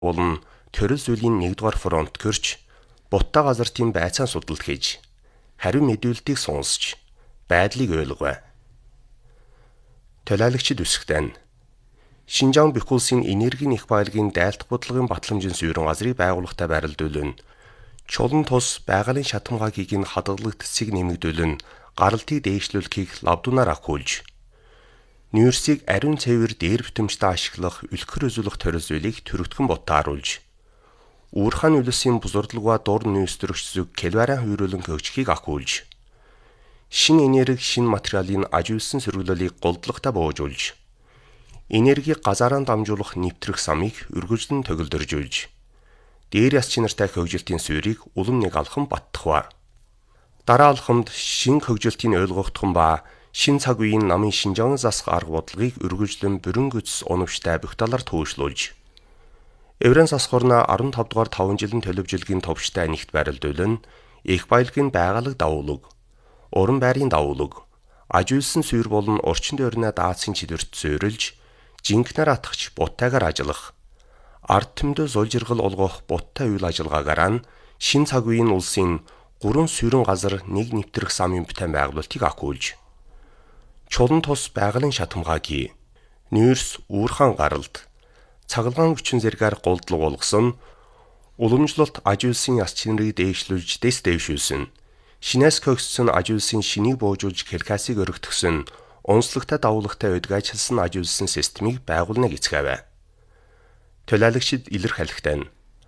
Улан төрөл зүйлийн 1-р фронт гэрч буттай газартын байцаан судалт хийж хариу мэдүүлэлтийг сонсч байдлыг ойлгов. Төлөөлөгчд үсгтэн Шинжаан бүх улсын энергийн их баялагын дайлдах бодлогын батламжийн суурин газрыг байгууллагатай байрлуулан чулан тус байгалийн шатамгаагийг нь хадгалагдцыг нэмэгдүүлэн гаралтыг дээшлүүлэхийг лавдунаар ахиулж нүүрсийг ариун цэвэр дээр бүтэмжтэй ашиглах үлгэр үзүүлэх төрөл зүйлийг төрөгдгөн ботааруулж Уурхайн үлсийн бузурдлагва дур нүүстрэгч зүг кэлваран хүйрүүлэн хөгжихийг ахиулж шин энерги шин материалын ажиулсан сөргөлөлийг голдлагатай буужуулж энерги газараа дамжуулах нэвтрэх самыг өргөжлөн төгөлдөржүүлж дээр яс чинартай хөгжилтийн суурийг улам нэг алхам баттахва. Дараа алхамд шин хөгжилтийн ойлгогдхон ба шин цаг үеийн намын шинжаан засах арга бодлогыг өргөжлөн бүрэн гүцс оновчтой бүх талаар төвшлүүлж Еврен засхорна 15 дугаар 5 жилийн төлөвжилгийн товчтой нэгт байрлуулан их баялагын байгалаг давуулаг, уран байрын давуулаг, ажиулсан суурь болон орчин тойрны даацын чидвэрт зөөрөлж, жинкнэр атгч буттайгаар ажиллах, ард түмдөө зулжиргал олгох буттай үйл ажиллагаагаар нь шин цаг үеийн улсын 3 сүрэн газар нэг нэвтрэх самын бүтээн байгуулалтыг ахиулж, чулан тус байгалийн шатамгаагийн нүүрс уурхаан гаралд цаглагаан хүчин зэргээр голдлог болгосон уламжлалт ажиулсан яс чинрийг дээшлүүлж дэс дэвшүүлсэн шинээс көгссөн ажиулсан шинийг буужуулж калкасыг өргөтгсөн онцлогтой давуулагтай өдгөөжилсэн ажиулсан системийг байгуулна гэцгээв. Төлөөлөгчд илэрхийлэхдээ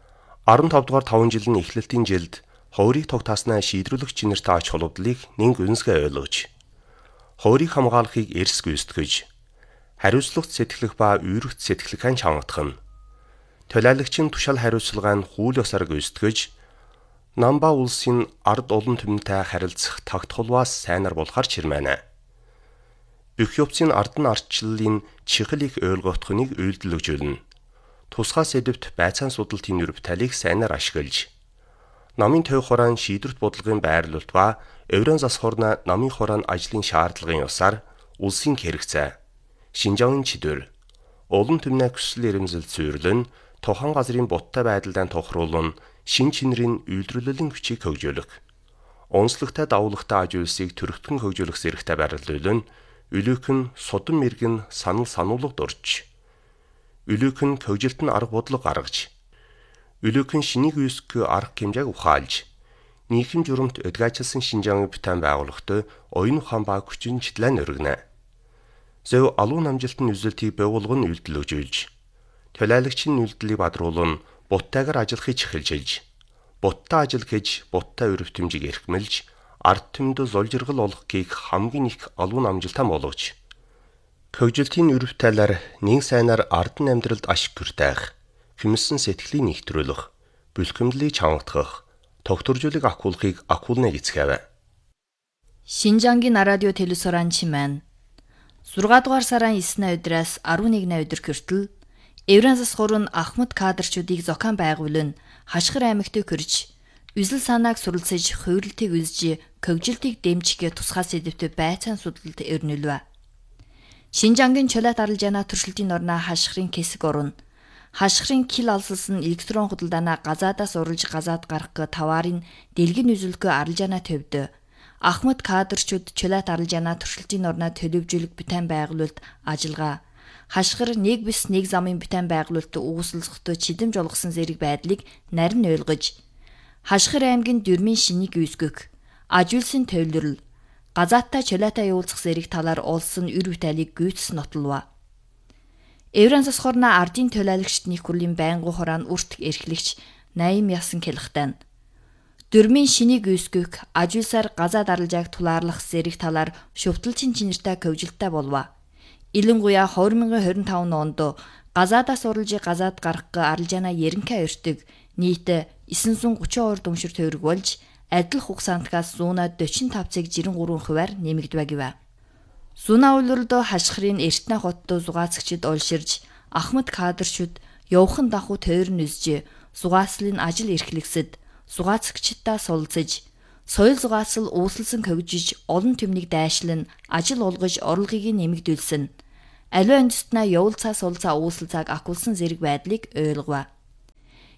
15 дугаар 5 жилийн эхлэлтийн жилд хойрыг тогтааснаа шийдрүүлэх чинэртэй ач холбогдлыг нэг үнсгээ ойлгож хойрыг хамгаалахыг эрс гүйцэтгэж хариуцлагт сэтгэлэх ба үүрэгт сэтгэлхэн чангадах нь төлөөлөгчийн тушаал хариуцлага нь хууль ёсоор гүйцэтгэж намба улсын ард олон түмэнтэй харилцах тагтхулваас сайнар болохар чирмэнэ. Бүх явцын ардан ардчлалын чихэл их ойлгогдохныг үйлдэлжүүлнэ. Тусгай сэдвт байцаан судалтын нэрвталыг сайнар ашиглаж намын төв хураан шийдвэрт бодлогын байрлуулалт ба Еврен засхорна намын хураан ажлын шаардлагын ёсаар улсын хэрэгцээ Шинжаан чидвэр олон түмний хүсэл эрмэлзэл зүйрлэн тохон газрын буттай байдлаа тохируулан шин чинрийн үйлдвэрлэлийн хүчийг хөгжүүлэх. Онцлогтой давуулагтай ажиулсыг төрөгдгөн хөгжүүлэх зэрэгтэй байрлуулан үлээх нь судам мэргэн санал сануулга дурж. Үлээх нь хөгжилт нь арга бодлого гаргаж. Үлээх нь шинийг үүсгэх арга хэмжээг ухаалж. Нийгэм журамт өдгөөжилсэн шинжааны бүтээн байгууллагатай оюун ухаан ба хүчин чиглэл өргөнө. Зөв алуун амжилтын үзүүлэлтийг байгуулгын үйлдэлжүүлж, төлөөлөгчийн үйлдэлийг бадруулан буттайгаар ажиллахыг эхэлж, буттай ажил хийж буттай өрөвтөмжийг эрхмэлж, ард түмэд зулжиргал олгохыг хамгийн их алуун амжилтаа болгож, хөгжилтийн өрөвтөлөөр нэг сайнаар ардан амьдралд ашиг хүртэх, хүмсэн сэтгэлийг нэгтрүүлэх, бүлхэмдлийг чангадах, тогтворжуулыг ахиулахыг ахиулна гэцгээв. Шинжаангийн радио телевизоран чимэн 6 дугаар сарын 9-ны өдрөөс 11-ны өдөр хүртэл Еврен засхорн Ахмад кадрчуудыг зохион байгуулан хашгир аймагт хөрж үзэл санааг суралцж хувирлтыг үзэж хөгжилтийг дэмжих тусгай сэдвтэ байцаан судалт өрнөлв. Шинжаангийн чөлөөт арилжаана туршилтын орноо хашгирын хэсэг орно. Хашгирын кил алсалсан электрон худалдаанаа газаадаас уралж газаад гарах товарын дэлгэн үзүүлэх арилжаана төвд Ахмад кадрчууд чөлөөт арилжаана туршилтын орноо төлөвжүүлэх бүтээн байгуулалт ажиллагаа хашгир нэг бис нэг замын бүтээн байгуулалт үүсэлцэхтэй чидэмж олгосон зэрэг байдлыг нарийн ойлгож хашгир аймгийн дөрмийн шинийг үүсгэх ажиулсын төвлөрөл газааттай чөлөөтэй явуулах зэрэг талаар улсын өр бүтээлийг гүйцэс нотлов. Еврен засхорна ардын төлөөлөгчд нийт хурлын байнгын хураан үрт эрхлэгч 80 ясан хэлэхтэн дөрмийн шинийг үүсгэх ажиулсаар газаад арилжааг тулаарлах зэрэг талаар шүвтэлцийн чинэртэй хөгжилттэй болов. Илэнгуяа 2025 онд газаадаас уралж газаад гарах арилжаана ерөнхий өртөг нийт 932 дүмшир төгрөг болж адил хугацаантгаас 145 цаг 63%-аар нэмэгдэв гэв. Зуна улиралд хашгирын Эртнэ хотод зугаацагчид олширж Ахмад кадрчууд явхан даху тойрон үзж зугааслын ажил эрхлэгсэд зугаацагчдаа суулцаж соёл зугаацал үүсэлсэн хөгжиж олон түмнийг дайшлан ажил олгож орлогыг нэмэгдүүлсэн. Аливаа үндэстнээ явуулцаа суулцаа үүсэл цаг ахуулсан зэрэг байдлыг ойлгов.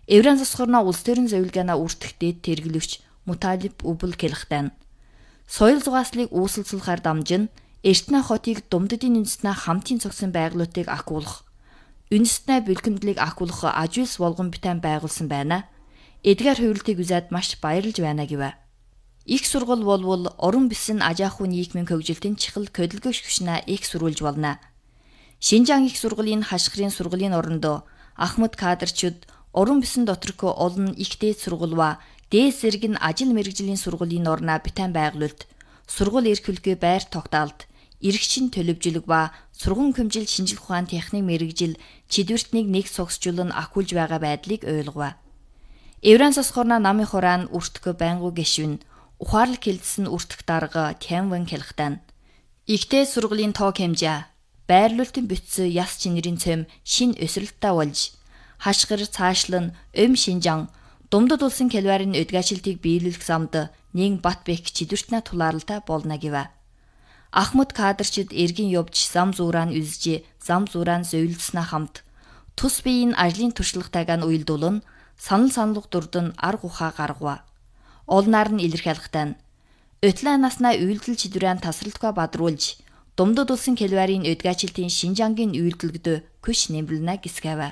Еврен засхорно улс төрийн зөвлөгөөний үртэх дээд тэргэлэгч Муталиб Үбл Келхтан соёл зугааслыг үүсэлцүүлэхээр дамжин Эртнэ хотыг Думддын үндэстнээ хамтын цогсон байгууллагыг агуулах, үндэстнээ бэлгэмдлийг агуулах ажуулс болгон битэн байгуулсан байна. Эдгээр хувилтыг үзээд маш баярлж байна гэв. Их сургууль болвол орон бисэн ажаахуй нийгмийн хөгжилтийн чихэл көдөлгөөш хүчнээ их сурвалж болно. Шинжаан их сургуулийн хашгирын сургуулийн орондоо Ахмад кадрчуд орон бисэн доторх олон их дээд сургууль дээд зэрэг нь ажил мэргэжлийн сургуулийн орноо битэн байгуулалт, сургууль эрх хөлгүй байр тогтоолт, иргэчин төлөвжлөг ба сургууль хэмжил шинжлэх ухаан техник мэргэжил чидвэртнийг нэг цогсжуулан ахуулж байгаа байдлыг ойлгов. Еврен засхорно намын хураан үртгэх байнгу гишвэн ухаарлаг хилцсэн үртгэх дарга Тянван Келхтан ихтэй сургуулийн тоог хэмжээ байрлуулалтын бүтцээ яс чинэрийн цэм шин өсрэлттэй болж хашгир цаашлан Шинжаан Думдад улсын Кэлварын өдгөөчлөлтийг биелүүлэх замд нэг бат бэх чидвэртнэ тулаарлалтай болно гэв. Ахмад кадрчид эргэн явж зам зуураа үзжээ, зам зуураа зөвлөснө хамт тус биеийн ажлын туршлагатайг нь уялдуулан саналуг дурдан арга ухаа гаргав. Олнаар нь илэрхийлэхтэн өтлөө наснаа үйлдэл чидвэрэн тасралтгүй бадруулж Думдад улсын Кэлварын өдгөөчлөлтийн Шинжаангийн үйлдэлгдөө күш нэмрэлнэ гисгэв.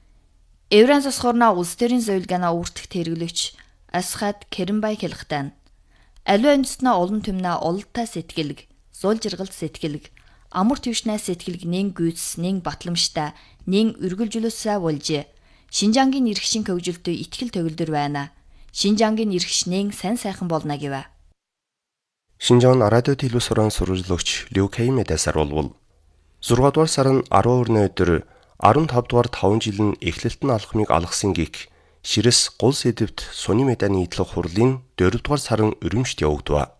Еврен засхорно улс төрийн зөвлөгөөний үртэх тэргэлэгч Асхат Керимбай Келхтан аливаа үндэстнээ олон түмнээ ололттой сэтгэлэг, зул жаргалт сэтгэлэг, амар төвшнээ сэтгэлэг нэн гүйц, нэн батламжтай, нэн үргэлжлүүлсэ болж Шинжаангийн иргэшин хөгжилтөд итгэл төгөлдөр байна. Шинжаангийн иргэшнэн сайн сайхан болно гэв. Шинжаан радио телевизорын сурвалжлагч Лю Кеймэдэсар болвол 6 дугаар сарын 12-ны өдөр 15 дугаар 5 жил нь эхлэлт нь алхмыг алгасан гих Ширэс гол сэдвт Суны Меданы нийтлэг хурлын 4 дугаар сарын өрөмжт явагдав.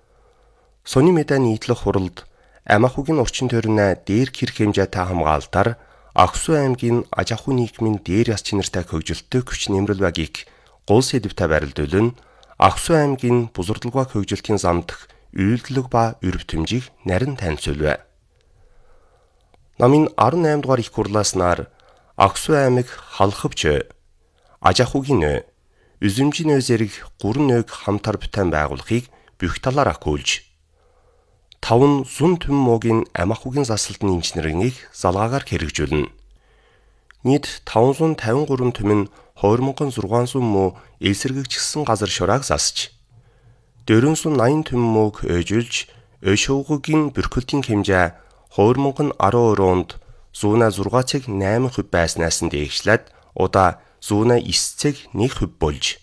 Суны Меданы нийтлэг хурлд Амахугийн орчин тойрны дээр хэрэг хэмжээтэй хамгаалтаар Аксу аймгийн ажаахуй нийгмийн дээр яс чинэртэй хөгжилтөд хүч нэмрэл багийг гол сэдвтэй барилдуулан Аксу аймгийн бузардлагаа хөгжилтийн замдах үйлдэлэг ба өрөвтөмжийг нарийн танилцуулв. Намын 18 дугаар их хурлааснаар Аксу аймаг халахвч ажаахуйгийн үзэмжийн зэрэг 3 нэг хамтар битэн байгуулахыг бүх талаар агуулж 5 зун түм муугийн Амахугийн засалтны инженерийг залгаагаар хэрэгжүүлнэ. Нийт 553 түм нь 2600 муу эсэргэгчсэн газар шурааг засч 480 түм мууг ойжуулж ойшуугийн бүрхэлтийн хэмжээ 2012 онд 106 цаг 8% байснаас нь дээшлээд удаа 109 цаг 1% болж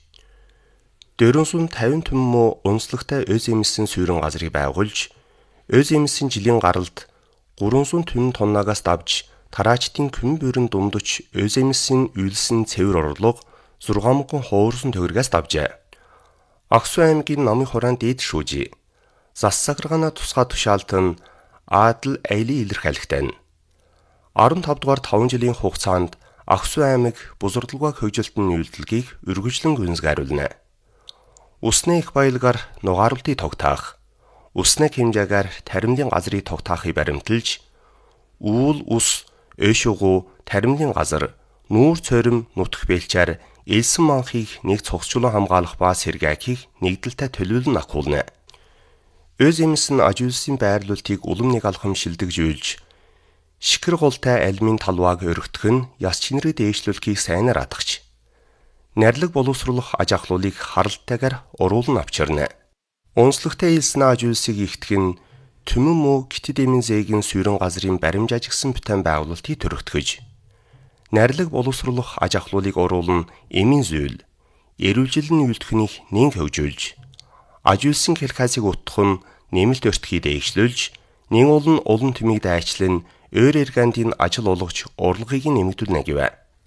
450 түм муу онцлогтой өз эмсэн суурин газрыг байгуулж өз эмсэн жилийн гаралд 300 түмэн тоннагаас давж тараачдын күн бүрэн дундч өз эмсэн үйлсэн цэвэр орлого 6,000 хуурсан төгрөгөөс давжээ. Аксу аймгийн намын хураан дээд шүүжи зассагргана тусгай тушаалт нь Адл Айли илэрхийлэхтэн 15 дугаар 5 жилийн хугацаанд Аксу аймаг бузардлагаа хөгжилтийн үйлдэлгийг өргөжлөн гүнзгийруулна. Усны их баялгаар нугаарлтыг тогтоох, усны хэмжээгээр таримлын газрыг тогтоохыг баримталж, үүл ус, ойшуугу, таримлын газар, нүүр цорим нутх бэлчээр элсэн манхыг нэг цогцчлон хамгаалах ба сэргээхийг нэгдэлтэй төлөвлөн агуулна. Өз эмсэн ажуулсан байрлуултыг улам нэг алхам шилдэгжүүлж, шикэр голтой алимын талвааг өргөтгөх нь яс чинрээ дээшлүүлэхийг сайнаар атгах. Нэрлэг боловсруулах ажаахлуулыг харалтайгаар уруулан авчирна. Онцлогтой элсэн ажуулсыг ихтгэх нь түмэн муу гитэд эмийн зээгийн суурин газрын баримж ажигсан битэн байгуулалтыг төрөгтгөж, нэрлэг боловсруулах ажаахлуулыг уруулан эмийн зүйл, эрүүлжилэн үйлдвэхнийг нэн хөгжүүлж, ажуулсан хэлхаасыг утгах нь нэмэлт өртгийг дээгшлүүлж, нэн олон тэмийг дайчлан өөр эргэндийн ажил олгож урлагийг нэмэгдүүлнэ гэв.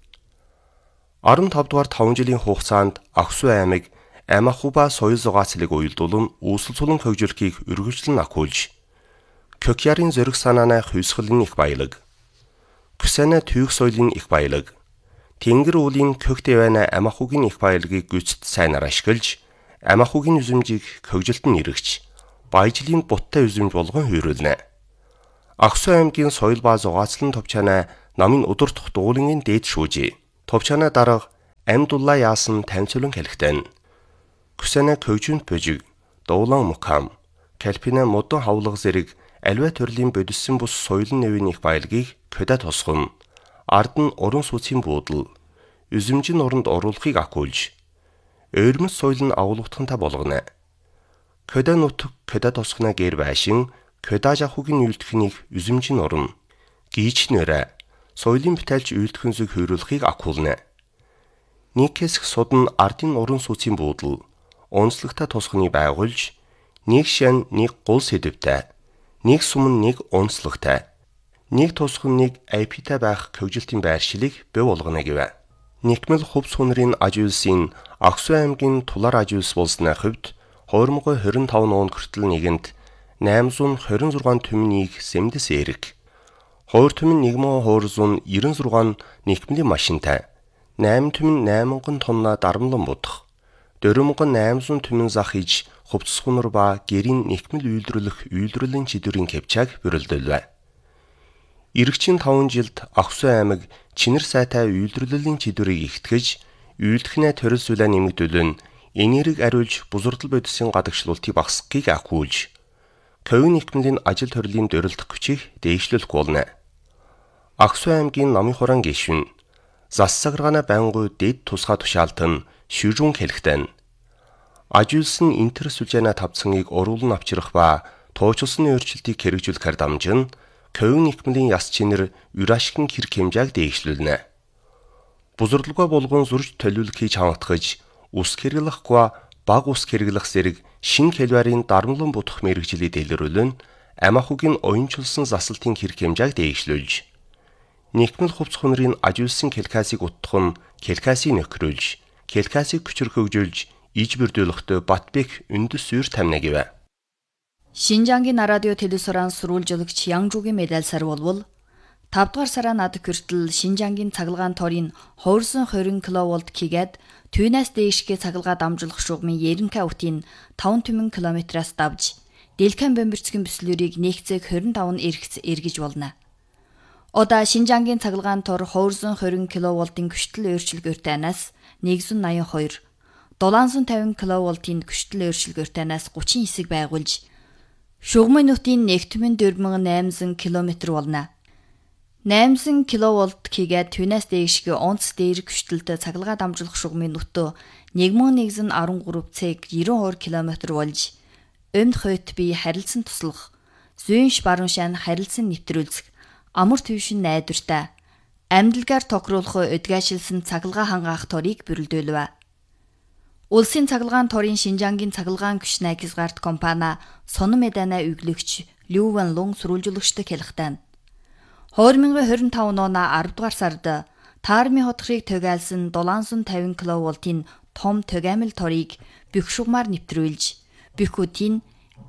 15 дугаар 5 жилийн хугацаанд Аксу аймаг Амахуба соёл зугаацлыг уялдуулан үүсэлцүүлэн хөгжүүлэхийг өргөжлөн агуулж, Кёкярын зөриг санааны хувьсгалын их баялаг, Күсэна түйх соёлын их баялаг, Тэнгэр уулын Кёктэвэна Амахугийн их баялагийг гүйцэд сайнаар ашиглаж, Амахугийн үзэмжийг хөгжилтөнд нэргэж, баяжлын буттай үзэмж болгон хүйрүүлнэ. Аксу аймгийн соёл ба зугаацлан товчаанаа намын удирдах дуулангийн дээд шүүжи. Товчаанаа дарга амьдулла яасан танцулан хэлхтэн. Күсэнэ көжүнт бөжиг, дуулан мукам, калпина модон хавлага зэрэг аливаа төрлийн бодиссон бус соёлын нэвийн их баялагийг көдө тосгоно. Ард нь уран сүцийн буудал, үзэмжин уранд оруулахыг акуулж, ойрмос соёл нь агуулгатхантай болгоно. Көдө нутг көдө тосгоно гэр байшин, көдө жахугийн үйлдэхнийг үзэмжин уран, гийчнэрэ, соёлын битэлж үйлдэхэнсийг хөрүүлэхийг акуулна. Нэг хэсэг судн ардын уран сүцийн буудал, онцлогтой тосгоныг байгуулж, нэг шан нэг гол сэдвтэй, нэг сум нэг онцлогтой, нэг тосгон нэг IP-тай байх хөгжилтийн байршлыг бий болгоно гэв. Никмэл хувь сүнрийн аж үйлсийн Аксу аймгийн Тулаар аж үйлс болсны хувьд 2025 он хүртэл нэгэнд 826 түмнийг сэмдэс эрэг, 2 түмэн 1296 никмлийн машинтай, 8 түмэн 8,000 тонна дарамлан будах, 4,800 түмэн зах иж хувцсгунар ба гэрийн никмэл үйлдвэрлэлийн чидүрийн кэвчааг бүрэлдэлвэ. Иргэжийн 5 жилд Аксу аймаг чинэр сайтай үйлдвэрлэлийн чидүрийг ихтгэж, үйлдэхнээ төрөлсүүлээ нэмэгдүүлэн энерги ариулж бузурдал бодисын гадагшлуултыг багасгахыг акуулж, ковийн никмлийн ажил төрлийн дөрөлдөх хүчийг дээшлүүлэх болно. Аксу аймгийн намын хураан гишүүн Зассагргана байнгуй дэд тусгай тушаалтан шүрүүн хэлхтэн. Аж үйлс нь интер сүлжээнэ тавцаныг уруулан авчрах ба туучилсан өөрчлөлтийг хэрэгжүүлэхээр дамжин ковийн никмлийн яс чинэр юрашгин хэрэг хэмжээг дээшлүүлнэ. Бузурдлага болгон зурж төлөвлөхийг хангалтгаж, ус хэрэглэхгүй баг ус хэрэглэх зэрэг шин хэлбэрийн дарамлан будах мэрэгжлийг дэлгэрүүлэн амахугийн оюунчилсан засалтын хэрэг хэмжээг дээшлүүлж, никмэл хувцс хүнрийн аж үйлсийн келкасыг утгах нь келкасыг нөхрүүлж, келкасыг хүчрэх хөгжүүлж, иж бүрдүүлэхдээ Батбек үндэс зүйр тамина гэв. Шинжангийн радио телевизорын сурвалжуулагч Янжуугийн медаль сар болвол 5 дугаар сараа над хүртэл Шинжангийн цахилгаан торын 220 кВт хийгээд түүнээс дээшгээ цахилгаа дамжуулах шугамын Еренка утын 5 түмэн километраас давж, Дэлхэн бомбирцгийн бүслүүрийг нэгцэг 25 эргэж болно. Одоо Шинжангийн цахилгаан тор 220 кВт-ийн күштэл өөрчлөлгөөртөнөөс 182, 750 кВт-ийн күштэл өөрчлөлгөөртөнөөс 30 хэсэг байгуулж, шугамын нутгийн 1,4800 км болно. 800 кВт хийгээд түүнээс дээшгээ онц дээр күштэлтэй цахилгаа дамжуулах шугамын нутөө 1113 цэг 92 км болж, өмд хойт бие харилцан туслах, зүйнш баруун шан харилцан нэвтрүүлэх, амар твшин найдвартай, амьдлагаар тохируулах удгаашилсан цахилгаа хангаах торыг бүрэлдүүлвэ. Улсын цахилгаан торын Шинжангийн цахилгаан күчний хязгаарт компани сонон медана өглөгч Лю Ван Лун сурвалжуулагчтай хэлэхтэн. 2025 оны 10 дугаар сард таармын хотхыг тугаалсан 750 кВт-ийн том тугаамил торыг бүх шугамаар нэвтрүүлж, бүх үтийн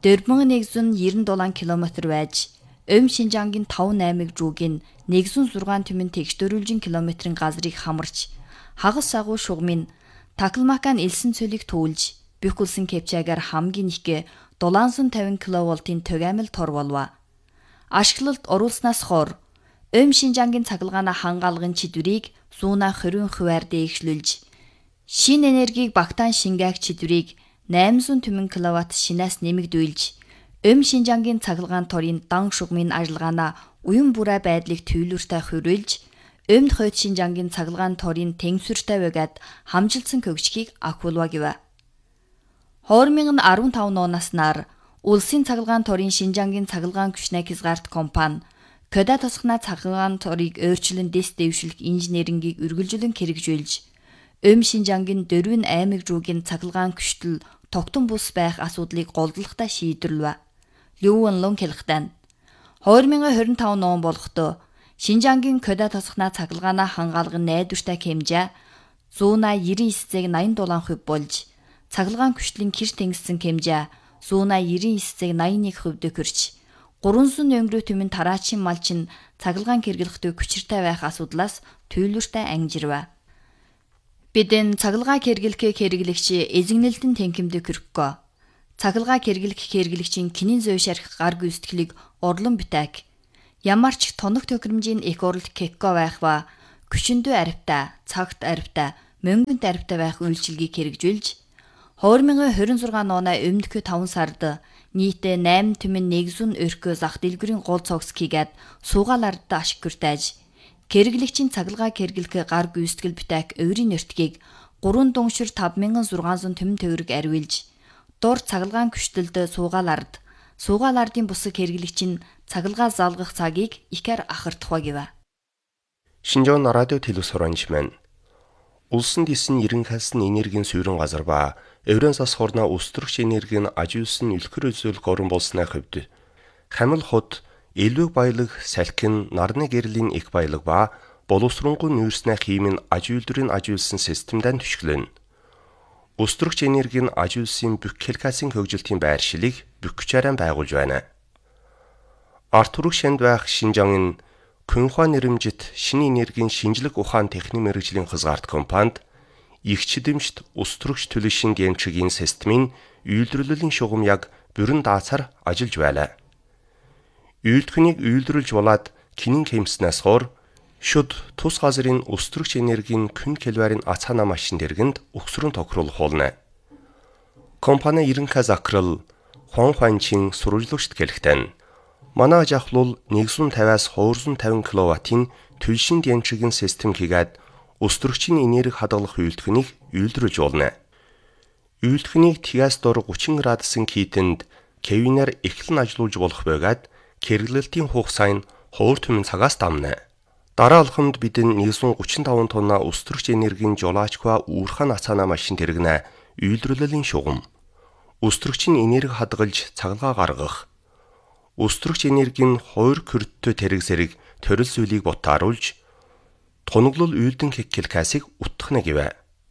4197 км байж, Шинжангийн 5-8 жуугийн 106 түмэн тэгштөрүүлжин километрийн газрыг хамарч, хагас сагуу шугамын Таклмакан элсэн цөлийг туулж, бүх улсын кэвчаагаар хамгийн ихгээ 750 кВт-ийн тугаамил тор болов. Ашиглалт оруулснаас хор Шинжангийн цахилгааны хангаалгын чидвэрийг 120% дээшлүүлж, шин энергийг багтаан шингээх чидвэрийг 800 түмэн кВт шинээс нэмэгдүүлж, Шинжангийн цахилгаан торын дан шугамын ажиллагаанаа уян бүрэ байдлыг төвлөртэй хөрвүүлж, өмд хойд Шинжангийн цахилгаан торын тэнцвэртэй байгаад хамжилсан хөгжихийг акуулва гэв. 2015 оноос нар улсын цахилгаан торын Шинжангийн цахилгаан күчний хязгаарт компани көдө тосгоно цахилгаан торыг өөрчлөн дэс дэвшилх инженерингийг үргэлжлэн хэрэгжүүлж, Шинжангийн 4 аймаг жуугийн цахилгаан күчтэл тогтун бус байх асуудлыг голдлохтой шийдвэрлэв. Лю Ван Лун хэлэхтэн. 2025 он болохдоо Шинжангийн көдө тосгоно цахилгааны хангаалгын найдвартай хэмжээ 199.87% болж, цахилгаан күчлийн хэр тэнгиссэн хэмжээ 199.81% хүрч, 300 өнгөрөө түмэн тараачийн малчин цахилгаан хэрэглэхдээ хүчиртэй байх асуудлаас төвлөртэй ангижирв. Бидэн цахилгаан хэрэглэхээ хэрэглэгч эзэгнэлтэн тэнхимдээ хүрхгүй. Цахилгаан хэрэглэгчийн кинийн зөв шарх гар гүйцэтгэлийг орлон битэг. Ямар ч тоног төхөөрөмжийн их уралд кекко байх ба, күчөндөө аривтай, цагт аривтай, мөнгөнд арвтай байх үйлчилгээг хэрэгжүүлж 2026 оны өмнөдгөө 5 сард нийтээ 8.1 өрхөө зах дэлгүүрийн гол цогц хийгээд суугаал ардаа ашиг хүртээж хэрэглэгчийн цахилгааг хэрэглэх гар гүйцэтгэл бүтээх өөрийн нэртгийг 3 дүншир 5600 төмөн төгрөг ариулж дур цахилгаан күштэлд суугаал ардын бусаг хэрэглэгчийн цахилгаа залгах цагийг ихээр ахардах гэв. Шинжаан радио телевизорч маань улсын дэсэн иргэнхайлсан энергийн суурин газар ба Еврен зас хорноо өстрөгч энергийн ажиулсан үлхэр үзүүлэх орон болсны хувьд Хамил хот, Элвэг баялаг, Салхин, Нарны гэрлийн их баялаг ба боловсронгуй нүүрсний хиймэн ажиулдрын ажиулсан системдэн түшгэлэн. Өстрөгч энергийн ажиулсан бүх хэлхээсийн хөгжилтийн байршилыг бүх хүчээрээ байгуулж байна. Артург шанд байх Шинжаанын Күнхуа нэрэмжит шинэ энергийн шинжлэх ухаан техник мэргэжлийн хязгаарт компанид их чидэмжт өстрөгч төлөвшин дэмжигийн системийн үйлдвэрлэлийн шугам яг бүрэн даацаар ажиллаж байлаа. Үйлдвэрийг үйлдвэрлэж болоод кинин хэмснээс хор шүд тус газрын өстрөгч энергийн күн киловарын ацаана машин дэргэнд өгсрөн тохируулах болно. Компани ерөнхий захирал Хуанчин сурвалжлагчд гэлэхтэн манай ажахлал 150-аас 250 кВт-ийн төлшин дэмжигийн систем хийгээд өстрөгчийн энерги хадгалах үйлдвэрийг үйлдвэрлэж болно. Үйлдвэрийг тгээс дор 30 градусын китэнд кевинээр эхлэн ажиллуулж болох байгаад хэрэглэлтийн хугацаа нь хуур түмэн цагаас дамна. Дараа алхамд бидэн 135 тонна өстрөгч энергийн жолоочква уурхаан ацаана машин тэргэнэ үйлдвэрлэлийн шугам. Өстрөгчийн энерги хадгалж цахилгаан гаргах. Өстрөгч энергийн 2 кредиттэй тэрэг зэрэг төрөл зүйлийг ботааруулж тоноглол үйлдэн хэлхээсийг утгахна гэвэ.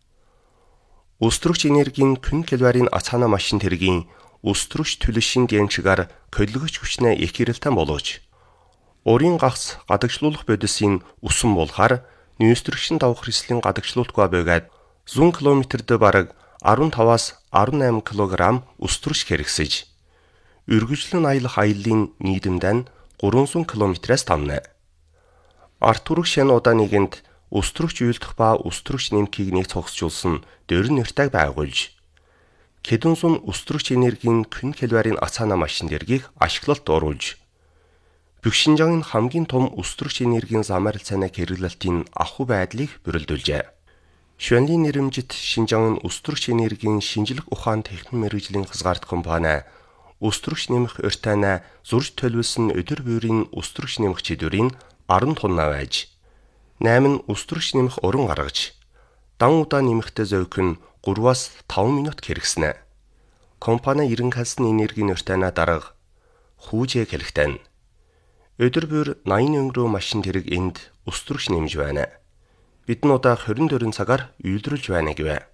Өстрөгч энергийн күн киловарын ацаана машин тэргийн өстрөгч төлөвшин дэмжигээр коллегч хүчнээ их хэрэлтэн болгож урийн гагц гадагшлуулах бодисын үсэн болохоор нөөцрөгчийн давах хэслийн гадагшлуултгүй байгаад 100 км-д бараг 15-аас 18 кг өстрөгч хэрэгсэж үргэлжлэн аялах аяллаа нийтэмдэн 300 км-ээс тамна. Артург шан удаа нэгэнд өстрөгч үйлдэх ба өстрөгч нэмхийг нэг цогцолжуулсан дөрөн нэртэйг байгуулж хэдэн зуун өстрөгч энергийн күн киловарын ацаана машин дэргийг ашиглалт оруулж бүх Шинжаанын хамгийн том өстрөгч энергийн замаар цайнаа хэрэглэлтийн ахуй байдлыг бүрэлдүүлжээ. Швейцарын нэрэмжит Шинжаан өстрөгч энергийн шинжлэх ухаан техник мэргэжлийн хязгаарт компани өстрөгч нэмэх урьтайна зурж төлөвлөсөн өдөр бүрийн өстрөгч нэмэх чидүүрийн 10 тонна байж 8 өстрөгч нэмэх уран гаргаж дан удаа нэмэхтэй зовх нь 3-аас 5 минут хэрэгснэ. Компани ерөнхийдсөн энергийн урьтайна дарга хүүжээ хэлэхтэн өдөр бүр 80 өнгөрөө машин тэрэг энд өстрөгч нэмж байна. Бидэн удаа 24 цагаар үйлдвэрлэж байна гэвэ.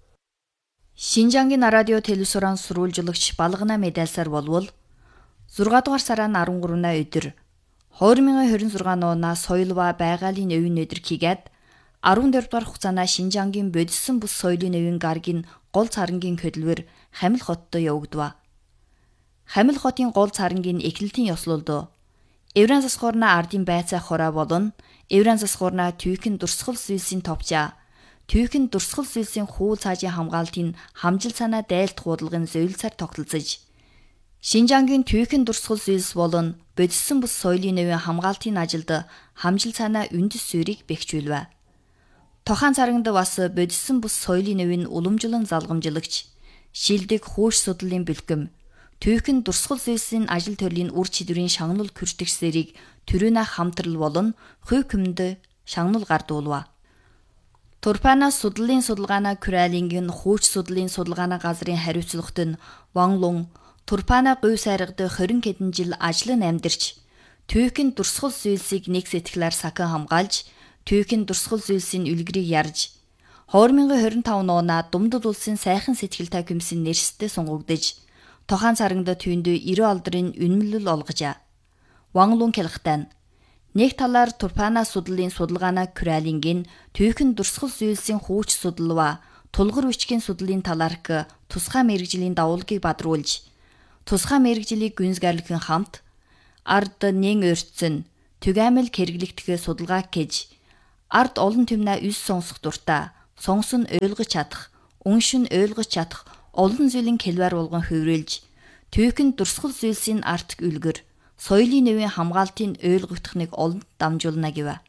Шинжаангийн радио телевизорын сурвалжлагч Балгана медальсаар болвол 6 дугаар сарын 13-на өдөр 2026 оноо соёл ба байгалийн өвийн өдөр хийгээд 14 дугаар хугацаана Шинжаангийн бодиссон бус соёлын өвийн гарагийн гол царангийн хөдөлмөр Хамил хоттой явагдав. Хамил хотын гол царангийн эхлэлтийн ёслолд Еврен зас хорна ардын байцаа хороо болон Еврен зас хорна түйхэн дурсгал зүйлсийн товчаа түйхэн дурсгал зүйлсийн хуу цаажийн хамгаалтын хамжил санаа дайлт хуудлагын зөвлөсөөр тогтолцож Шинжаангийн түйхэн дурсгал зүйлс болон бодиссон бус соёлын өвийн хамгаалтын ажилд хамжил санаа үндэс суурийг бэхжүүлв. Тохан царагнд бас бодиссон бус соёлын өвийн уламжлан залгамжлагч шилдэг хөөш судлалын бэлгэм түйхэн дурсгал зүйлсийн ажил төрлийн үр чидвэрийн шагнал күртэгсэрийг төрөнө хамтрал болон хувь хүмд шагнал гардуулва. Турпана судлалын судалгаана Куралингийн хөөч судлалын судалгаана газрын хариуцлагт нь Ванлун Турпана говь сайрагд 20 хэдэн жил ажиллан амьдарч түйхэн дурсгал зүйлсийг нэг сэтгэлээр сахан хамгаалж түйхэн дурсгал зүйлсийн үлгэрийг ярьж 2025 оноо Думдад улсын сайхан сэтгэлтэй комиссийн нэрстэй сунгагдж Тохан царагд түйндээ 90 алдрын үнэмлэл олгожээ. Ванлун хэлэхтэн нэг талаар Турпана судлалын судалгаана Куралингийн түйхэн дурсгал зүйлсийн хууч судлал ба тулгар бичгийн судлалын талаарх тусгай мэргэжлийн давуулгыг бадруулж тусгай мэргэжлийг гүнзгийрлэхэн хамт ард нэн өртсөн түгээмэл хэрэглэгдэх судалгаа гэж ард олон түмнээ үс сонсох дуртай сонгосон ойлгож чадах, уншин ойлгож чадах олон зүйлийн хэлбэр болгон хувирлж, түүхэнд дурсгал зүйлсийн арт үлгэр, соёлын нөвийн хамгаалтын ойлгогдохныг олонд дамжуулна гэв.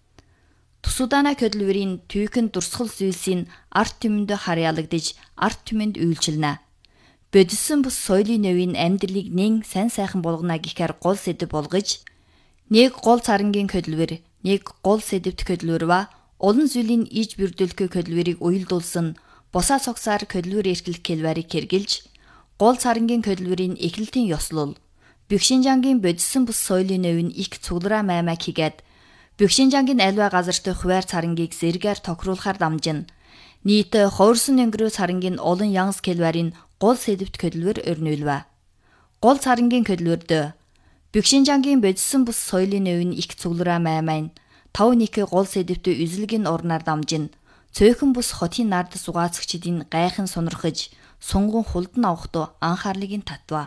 Тусудана хөдөлмөрийн түүхэнд дурсгал зүйлсийн арт түмэнд харьяалагдж, арт түмэнд үйлчилнэ. Бодисон бус соёлын нөвийн амьдралыг нэн сайн сайхан болгоно гэхээр гол сэдэв болгож, нэг гол царангийн хөдөлмөр, нэг гол сэдэвт хөдөлмөр ба олон зүйлийн иж бүрдүүлэх хөдөлмөрийг уялдуулсан босаа цогцоор хөдөлмөр эрхлэх хэлбэрийг хэрэгжилж, гол царангийн хөдөлмөрийн эхлэлтийн ёслол, Бюхшинжангийн бодисон бус соёлын нөвийн их цуглараа маймаг хийгээд, Бюхшинжангийн альва газарт хуваар царангийг зэргээр тохируулахаар дамжин, нийт хуурсан өнгөрөө царангийн олон янз хэлбэрийн гол сэдэвт хөдөлмөр өрнүүлвэ. Гол царангийн хөдөлмөрд Бюхшинжангийн бодисон бус соёлын нөвийн их цуглараа маймайн 5-1 гол сэдэвт үзлэгийн урнаар дамжин, цөөхөн бус хотын нард сугаацагчдын гайхан сонирхож, сунган хулдан авахт анхаарлыг татва.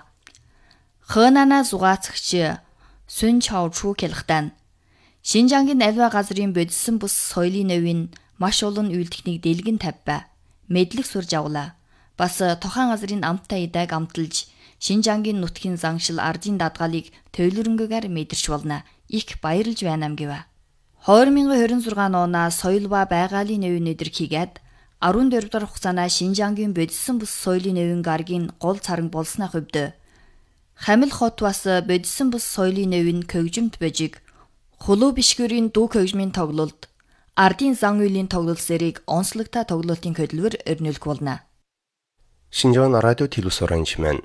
Хönана сугаацагч Сүн Чаочу хэлэхтэн Шинжангийн альва газрын бодисон бус соёлын нөвийн маш олон үйлдэлтнийг дэлгэн тавьбай. Мэдлэг сурж авлаа. Бас тухайн газрын амттай идэг амталж, Шинжангийн нутгийн заншил ардын дадгалыг төөлөрөнгөөр мэдэрч болно. Их баярлж байна гэв. 2026 оноо соёл ба байгалийн нөвийн өдөр хийгээд 14 дахь хугацаанаа Шинжангийн бодисон бус соёлын нөвийн гарагийн гол царан болсны хувьд Хамил хот бас бодисон бус соёлын нөвийн көгжимт божиг, хулуу бишгүүрийн дүү көгжмийн тоглолт, ардын зан үйлийн тоглолт зэрэг онцлогтой тоглолтын хөдөлмөр өрнүүлэх болно. Шинжаан радио телевизорын чимэн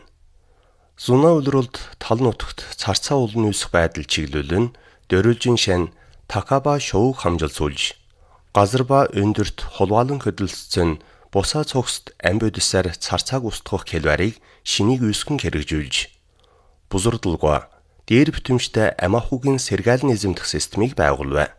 Зуна үлрэлд тал нутагт царцаа улны үсэх байдал чиглүүлэн дөрүлжин шин Такаба шоуг хамжилсуулж газар ба өндөрт хулгаалan хөдөлсцэн бусаа цогцт амбодисаар царцааг устгах хэлбэрийг шинийг үүсгэн хэрэгжүүлж бузурдалгаа дээр битэмжтэй амахугийн сэргаалын эзэмдэх системийг байгуулв.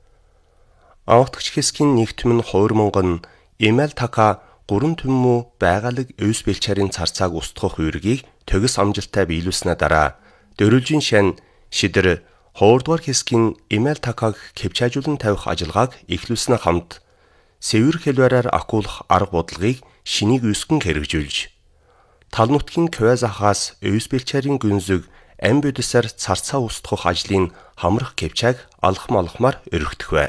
Авахтагч хэсгийн нэгтгэм нь хойрмонгон Эмэл Така 3 түмүү байгалаг өвс бэлчээрийн царцааг устгах үүргийг төгс амжилттай биелүүлснээр дараа дөрүлжин шин шидэр 2 дугаар хэсгийн Эмэл Такаг кэвчаажуулан тавих ажиллагааг эхлүүлснээр хамт сэвэр хэлбэрээр акуулах арга бодлогыг шинийг үүсгэн хэрэгжүүлж тал нутгийн Квазахаас өвс бэлчээрийн гүнзэг амбодисаар царцаа устгах ажлын хамрах кэвчааг алхмаар өргөдөхвэ.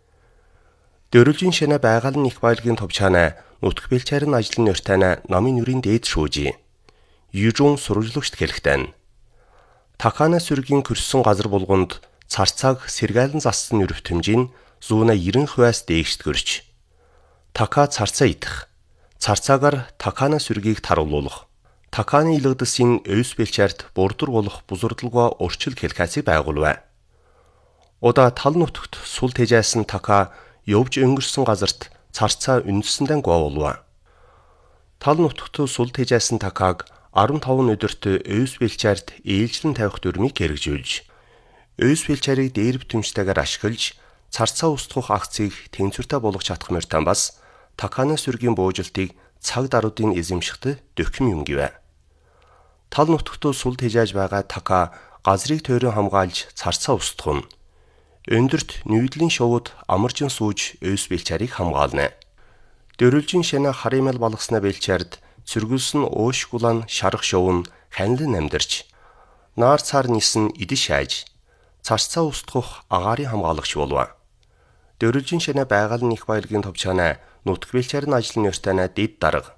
Дөрүлжин шинэ байгалийн их баялагын товчаанаа нутг бэлчээрийн ажлын өртөөнө намын нүрийн дээд шүүжи. Южун сурвалжлагчд хэлэхтэн. Такана сүргийн көрсөн газар булганд царцааг сэргаалan зассан өрөвтөмжийн зүүнэ 90%-аас дээшт гөрч. Така царцаа идэх. Царцаагаар Такана сүргийг таруулуулах. Таканы илгэдэсийн өвс бэлчээрт бурдур болох бузурдалгаа урчил хэлхээсийг байгуулв. Удаа тал нутагт сул тэжээсэн Така явж өнгөрсөн газарт царцаа үндэсэндээ говуулв. Тал нутагт сул тэжээсэн Такааг 15 өдөрт өвс бэлчээрт ээлжлэн тавих дүрмийг хэрэгжүүлж, өвс бэлчээрийг дээр битэмжтэйгээр ашиглаж, царцаа устгах акцийг тэнцвэртэй болгож чадах мөртөө бас Таканы сүргийн буужилтыг цаг даруйдын эзэмшихт дөхөм юм гэв. Тал нутагт сул тэжээж байгаа Така газрыг тойрон хамгаалж царцаа устгах нь. Өндөрт нүүдлийн шувууд амаржин сууж өвс бэлчээрийг хамгаална. Дөрүлжин шинэ харимал балгаснаа бэлчээрд цэргүүлсэн уушгулан шарах шувн ханилан амьдарч наар цаар нисэн идэж шааж царцаа устгах агаарын хамгаалагч болов. Дөрүлжин шинэ байгалийн их баялагын товчаанаа нутг бэлчээрийн ажлын өртөөнө дэд дарга.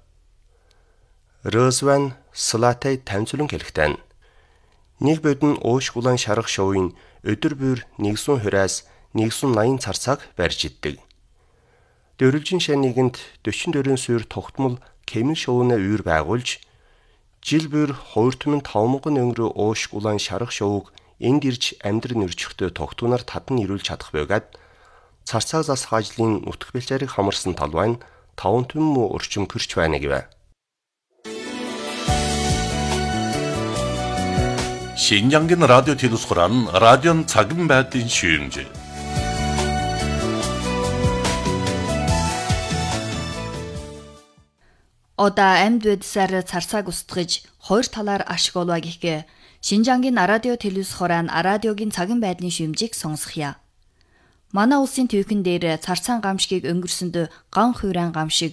Росван Слатай тамцлан хэлэхтэн. Нэг бодон уушгулан шарах шувын өдөр бүр 120-аас 180 царцааг барьж иддэг. Дөрүлжин шаныгэнд 44 суур тогтмол кэмэл шувны үйр байгуулж жил бүр 2,500 өнгөрөө уушгулан шарах шувыг энд ирж амьдрын өрчөхтөө тогтунаар татан ирүүлж чадах байгаад царцааг засах ажлын нутг бэлчээрийг хамарсан талбай нь 5 түмэн орчим кэрч байна гэв. 신장긴 라디오 телевизорын радион цаган байдлын шүүмж. Одаа амьд байдсаар царцааг устгаж хоёр талаар ашиг олоо гихгээ Шинжангийн радио телевизорын радиогийн цаган байдлын шүүмжийг сонсгоё. Манай улсын төвхөн дээр царцаан гамшигыг өнгөрсөнд ган хуйрайн гамшиг